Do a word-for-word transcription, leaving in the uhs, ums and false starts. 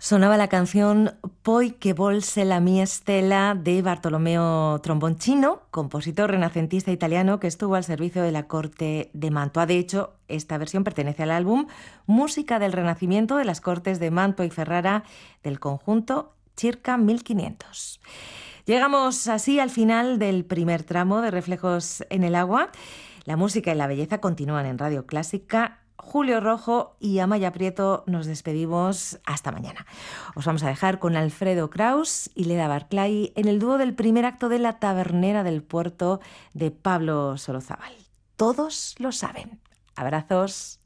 Sonaba la canción Poi che volse la mia stella de Bartolomeo Tromboncino, compositor renacentista italiano que estuvo al servicio de la corte de Mantua. De hecho, esta versión pertenece al álbum Música del Renacimiento de las Cortes de Mantua y Ferrara del conjunto Circa mil quinientos. Llegamos así al final del primer tramo de Reflejos en el Agua. La música y la belleza continúan en Radio Clásica. Julio Rojo y Amaya Prieto nos despedimos hasta mañana. Os vamos a dejar con Alfredo Kraus y Leda Barclay en el dúo del primer acto de La Tabernera del Puerto de Pablo Sorozábal. Todos lo saben. Abrazos.